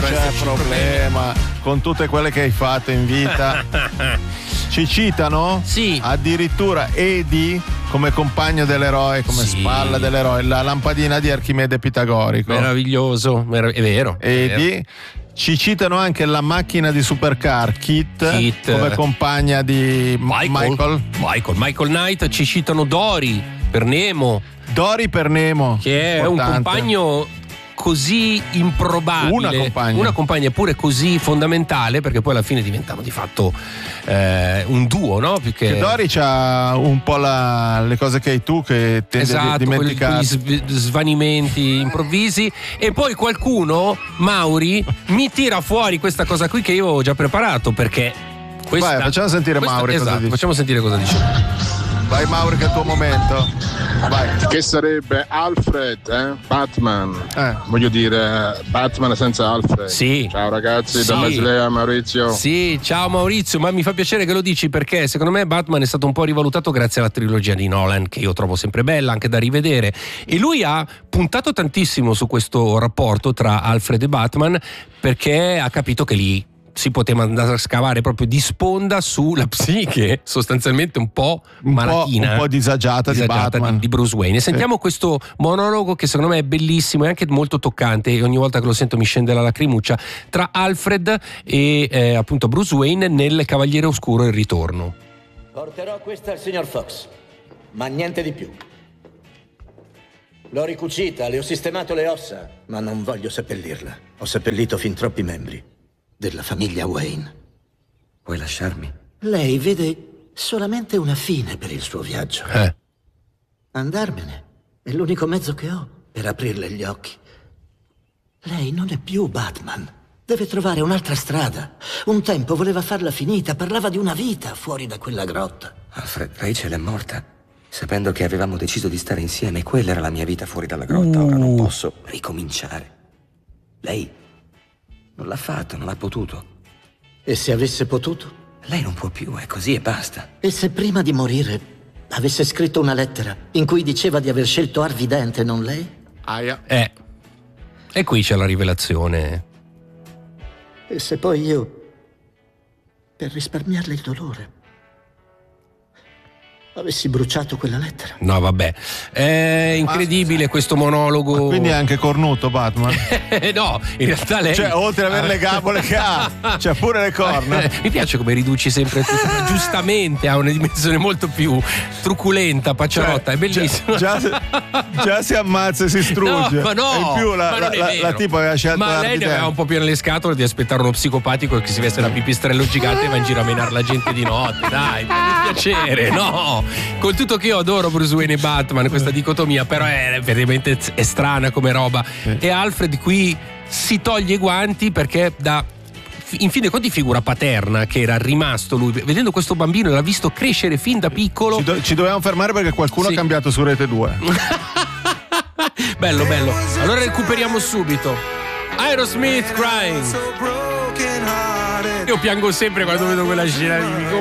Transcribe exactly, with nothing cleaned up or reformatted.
C'è problema con tutte quelle che hai fatto in vita. Ci citano? Sì. Addirittura Edi come compagno dell'eroe, come sì. spalla dell'eroe, la lampadina di Archimede Pitagorico. Meraviglioso, merav- è vero. Edi. È vero. Ci citano anche la macchina di Supercar, Kit, Kit. come compagna di Michael. Michael. Michael, Michael Knight. Ci citano Dory per Nemo. Dory per Nemo. Che è importante. Un compagno così improbabile, una compagna una compagna pure così fondamentale, perché poi alla fine diventano di fatto eh, un duo, no? Più che... che Dory c'ha un po' la, le cose che hai tu, che tendi esatto, a dimenticare, quegli svanimenti improvvisi, e poi qualcuno, Mauri, mi tira fuori questa cosa qui che io ho già preparato, perché questa, vai, facciamo sentire questa, Mauri esatto, cosa dice. facciamo sentire cosa dice. Vai Mauri, che è il tuo momento. Vai. Che sarebbe Alfred, eh? Batman. Eh. Voglio dire, Batman senza Alfred. Sì. Ciao ragazzi, Sì. da Basilea, Maurizio. Sì, ciao Maurizio, ma mi fa piacere che lo dici, perché secondo me Batman è stato un po' rivalutato grazie alla trilogia di Nolan, che io trovo sempre bella, anche da rivedere, e lui ha puntato tantissimo su questo rapporto tra Alfred e Batman, perché ha capito che lì si poteva andare a scavare proprio di sponda sulla psiche sostanzialmente un po' un malatina, po', un po' disagiata, disagiata di Batman, di, di Bruce Wayne. E sentiamo questo monologo che secondo me è bellissimo e anche molto toccante, e ogni volta che lo sento mi scende la lacrimuccia, tra Alfred e eh, appunto Bruce Wayne nel Cavaliere Oscuro Il Ritorno. Porterò questa al signor Fox, ma niente di più. L'ho ricucita, le ho sistemato le ossa, ma non voglio seppellirla. Ho seppellito fin troppi membri della famiglia Wayne. Puoi lasciarmi? Lei vede solamente una fine per il suo viaggio. Eh. Andarmene è l'unico mezzo che ho per aprirle gli occhi. Lei non è più Batman. Deve trovare un'altra strada. Un tempo voleva farla finita, parlava di una vita fuori da quella grotta. Alfred, Rachel è morta, sapendo che avevamo deciso di stare insieme. Quella era la mia vita fuori dalla grotta. Uh. Ora non posso ricominciare. Lei non l'ha fatto, non ha potuto. E se avesse potuto? Lei non può più, è così e basta. E se prima di morire avesse scritto una lettera in cui diceva di aver scelto Harvey Dent e non lei? Aia. Eh. E qui c'è la rivelazione. E se poi io, per risparmiarle il dolore, avessi bruciato quella lettera? No, vabbè, è incredibile questo monologo. Ma quindi è anche cornuto Batman? No, in realtà lei, cioè, oltre ad avere le gabole che ha, c'ha pure le corna. Mi piace come riduci sempre tutto. Giustamente ha una dimensione molto più truculenta, pacciarotta, cioè, è bellissimo. Già, già, già si ammazza e si strugge. No, ma no, e in più la, ma la, la, la tipa aveva scelto. Ma lei ne aveva un po' pieno le scatole di aspettare uno psicopatico che si veste da pipistrello gigante e va in giro a menare la gente di notte. Dai, per piacere, no. Con tutto che io adoro Bruce Wayne e Batman, questa dicotomia, però è veramente è strana come roba. E Alfred qui si toglie i guanti perché da in fin dei conti figura paterna che era rimasto lui, vedendo questo bambino l'ha visto crescere fin da piccolo. Ci, do, ci dovevamo fermare perché qualcuno sì. ha cambiato su Rete due. Bello, bello. Allora recuperiamo subito Aerosmith Crying. Io piango sempre quando vedo quella scena, mi